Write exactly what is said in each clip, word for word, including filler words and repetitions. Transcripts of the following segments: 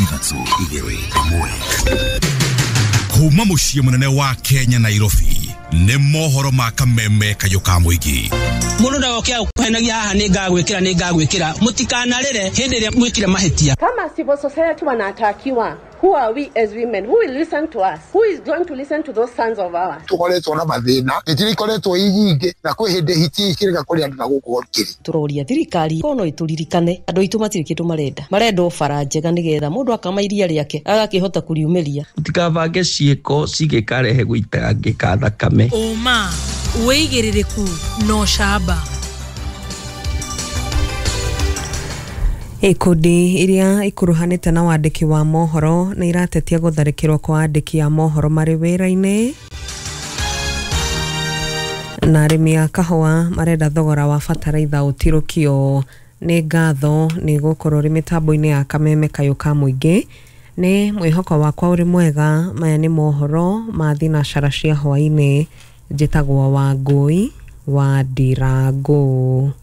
Igatsu igiri amwe. Kuma mushie munene wa Kenya Nairobi ne mohoro makameme kayoka mwigi. Muno ndagokea kuhenagia haha ni ngagwikira ni ngagwikira mutikanarire hindi ria mwikire mahetia. Kama civil society wanatakiwa, who are we as women? Who will listen to us? Who is going to listen to those sons of ours? Tukoletwo na mathina itiri koletwo inyinge na kwihinde hiti kirika kuri andu na gukukiri turoria thirikari kono ituririkane andu itu matirikitu marenda marenda ofara njega nigetha mundu akamairia riake agakihota kuriumiria utikavange cieko cigikarehe guitangika thakame uma weigiririku no shaba. Ikundi iria ikuruhanite na wandiki wa mohoro ni iratetia gutharikirwo kwa andiki ya mohoro mari wira-ini. Na arimi a kahua marenda thogora wa bataraitha utirukio ni ngatho ni gukorwo ri mitambo-ini ya kameme kayuka muingi. Ni mwihoko wakwa uri mwega, maya ni mohoro ma thinacara cia hwaini, njitagwo Wangui wa Ndirangu.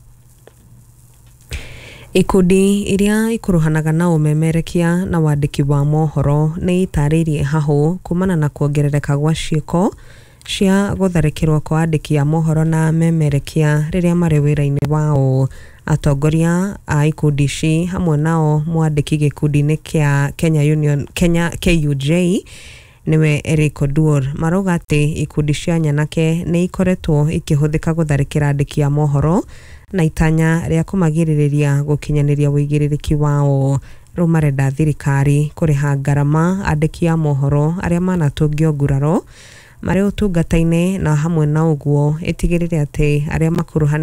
Ikundi iria ikuruhanaga na umemerekia na wandiki wa mohoro ni itaririe hahu kumana na kuongerereka gwa cieko cia gutharikirwo kwa andiki ya mohoro na memerekia riria mari wira-ini wao. Atongoria a ikundi ici hamwe nao mwandiki gikundi-ini kia Kenya Union Kenya K U J niwe Eric Oduor maroga ati ikundi cia nyanake ni ikoretwo ikihuthika gutharikira andiki ya mohoro na itanya ria kumagiririria gukinyaniria wigiririki wao. Rumarenda thirikari kuriha ngarama andiki ya mohoro aria manatungio nguraro mari utungata-ini na hamwe na uguo itigirire ati aria makuruhana